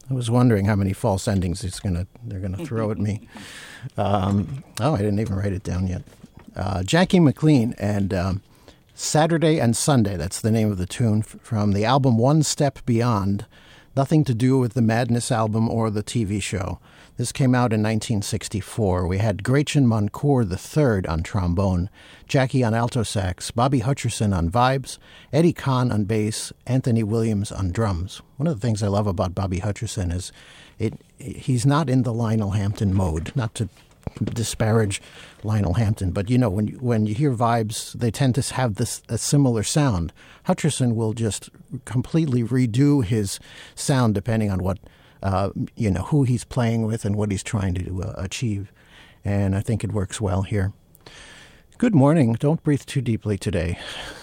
I was wondering how many false endings they're gonna throw at me. I didn't even write it down yet. Jackie McLean and Saturday and Sunday. That's the name of the tune from the album One Step Beyond. Nothing to do with the Madness album or the TV show. This came out in 1964. We had Gretchen Moncour III on trombone, Jackie on alto sax, Bobby Hutcherson on vibes, Eddie Kahn on bass, Anthony Williams on drums. One of the things I love about Bobby Hutcherson is he's not in the Lionel Hampton mode, not to disparage Lionel Hampton, but when you hear vibes, they tend to have a similar sound. Hutcherson will just completely redo his sound depending on what who he's playing with and what he's trying to achieve, and I think it works well here. Good morning. Don't breathe too deeply today.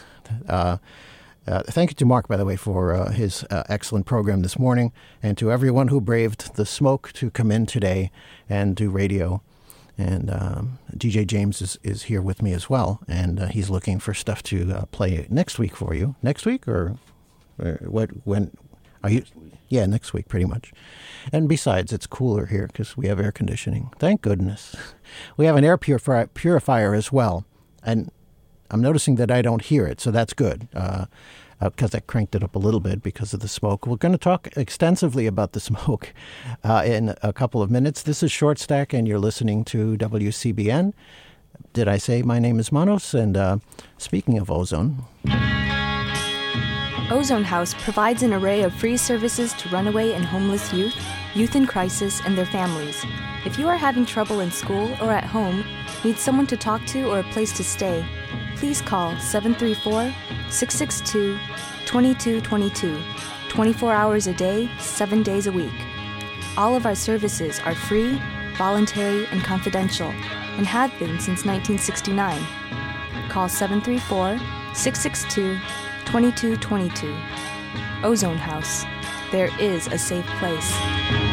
Thank you to Mark, by the way, for his excellent program this morning, and to everyone who braved the smoke to come in today and do radio. And DJ James is here with me as well, and he's looking for stuff to play next week for you. Next week, or what? When are you? Yeah, next week, pretty much. And besides, it's cooler here because we have air conditioning. Thank goodness. We have an air purifier as well, and I'm noticing that I don't hear it, so that's good. Because I cranked it up a little bit because of the smoke. We're going to talk extensively about the smoke in a couple of minutes. This is Short Stack, and you're listening to WCBN. Did I say my name is Manos? And speaking of ozone... Ozone House provides an array of free services to runaway and homeless youth, youth in crisis, and their families. If you are having trouble in school or at home, need someone to talk to or a place to stay, please call 734-662-2222, 24 hours a day, 7 days a week. All of our services are free, voluntary, and confidential, and have been since 1969. Call 734-662-2222. Ozone House. There is a safe place.